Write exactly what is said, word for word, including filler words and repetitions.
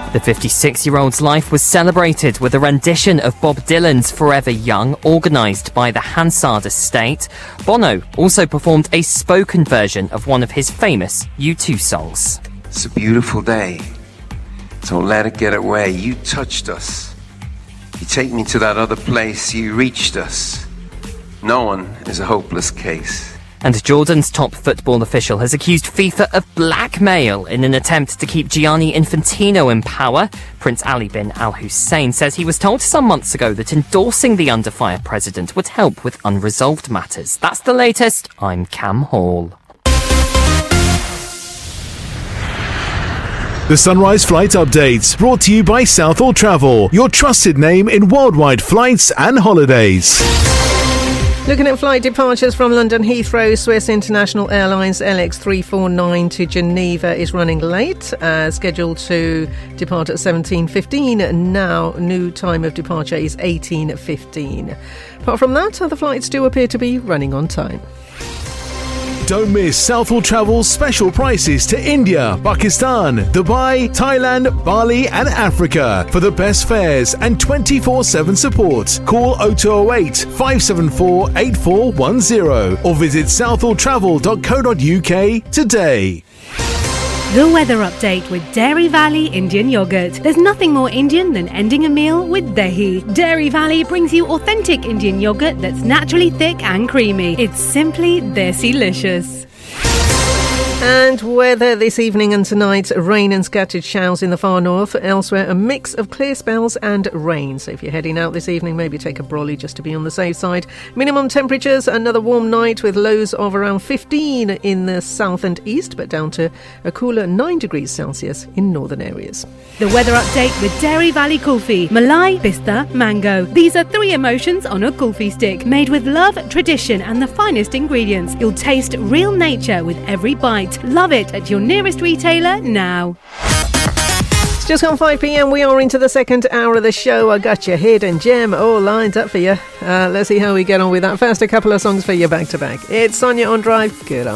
The fifty-six-year-old's life was celebrated with a rendition of Bob Dylan's Forever Young, organised by the Hansard Estate. Bono also performed a spoken version of one of his famous U two songs. It's a beautiful day. Don't let it get away. You touched us. You take me to that other place. You reached us. No one is a hopeless case. And Jordan's top football official has accused FIFA of blackmail in an attempt to keep Gianni Infantino in power. Prince Ali bin Al Hussein says he was told some months ago that endorsing the under-fire president would help with unresolved matters. That's the latest. I'm Cam Hall. The Sunrise Flight Update, brought to you by Southall Travel, your trusted name in worldwide flights and holidays. Looking at flight departures from London Heathrow, Swiss International Airlines L X three forty-nine to Geneva is running late, uh, scheduled to depart at seventeen fifteen. Now, new time of departure is eighteen fifteen. Apart from that, other flights do appear to be running on time. Don't miss Southall Travel's special prices to India, Pakistan, Dubai, Thailand, Bali and Africa. For the best fares and twenty-four seven support, call oh two oh eight, five seven four, eight four one oh or visit southall travel dot co dot uk today. The weather update with Dairy Valley Indian Yogurt. There's nothing more Indian than ending a meal with dahi. Dairy Valley brings you authentic Indian yogurt that's naturally thick and creamy. It's simply desi-licious. And weather this evening and tonight, rain and scattered showers in the far north. Elsewhere, a mix of clear spells and rain. So if you're heading out this evening, maybe take a brolly just to be on the safe side. Minimum temperatures, another warm night with lows of around fifteen in the south and east, but down to a cooler nine degrees Celsius in northern areas. The weather update with Dairy Valley Kulfi. Malai, pista, mango. These are three emotions on a kulfi stick, made with love, tradition and the finest ingredients. You'll taste real nature with every bite. Love it at your nearest retailer now. It's just gone five p.m. We are into the second hour of the show. I got your hidden gem all lined up for you. Uh, let's see how we get on with that. First, a couple of songs for you back to back. It's Sonia on Drive. Good on.